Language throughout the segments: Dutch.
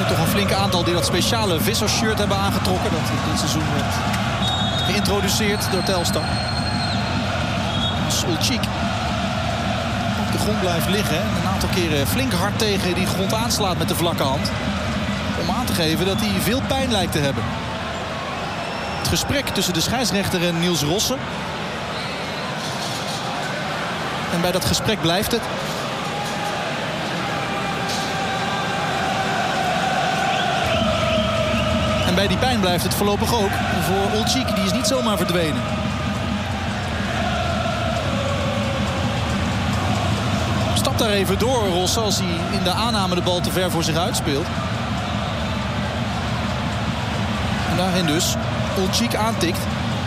toch een flinke aantal die dat speciale vissers-shirt hebben aangetrokken. Dat dit seizoen werd geïntroduceerd door Telstar. Ulcik op de grond blijft liggen. En een aantal keren flink hard tegen die grond aanslaat met de vlakke hand. Om aan te geven dat hij veel pijn lijkt te hebben. Het gesprek tussen de scheidsrechter en Niels Rossen. En bij dat gesprek blijft het. En bij die pijn blijft het voorlopig ook. Voor Ulcik, die is niet zomaar verdwenen. Stapt daar even door, Rossen, als hij in de aanname de bal te ver voor zich uitspeelt. En daarin dus Ulcik aantikt.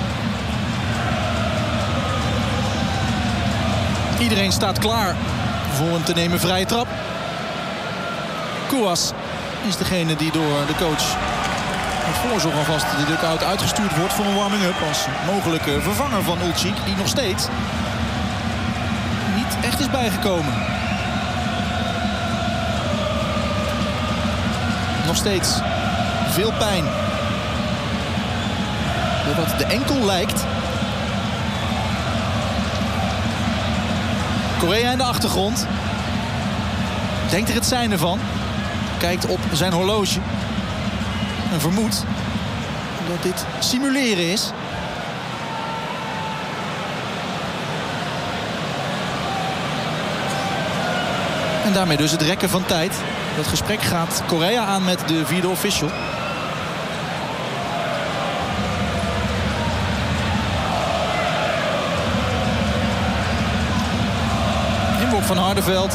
Iedereen staat klaar voor een te nemen vrije trap. Kouas is degene die door de coach voorzorg alvast de dugout uitgestuurd wordt voor een warming-up als mogelijke vervanger van Ulcik, die nog steeds niet echt is bijgekomen. Nog steeds veel pijn. Doordat de enkel lijkt. Correa in de achtergrond. Denkt er het zijne van. Kijkt op zijn horloge. En vermoedt dat dit simuleren is. En daarmee dus het rekken van tijd. Dat gesprek gaat Correa aan met de vierde official. Inworp van Hardenveld.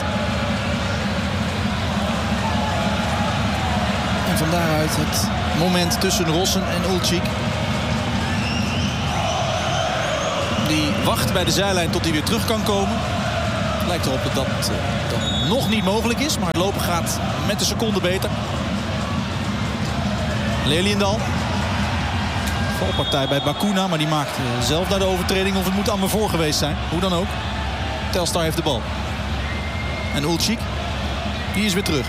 En van daaruit het moment tussen Rossen en Ulcik. Die wacht bij de zijlijn tot hij weer terug kan komen. Het lijkt erop dat dat nog niet mogelijk is. Maar het lopen gaat met een seconde beter. Leliendal. Valpartij bij Bacuna. Maar die maakt zelf naar de overtreding. Of het moet allemaal voor geweest zijn. Hoe dan ook. Telstar heeft de bal. En Ulcik. Die is weer terug.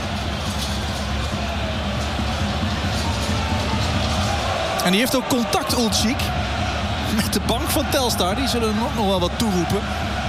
En die heeft ook contact, Ulcik. Met de bank van Telstar. Die zullen hem ook nog wel wat toeroepen.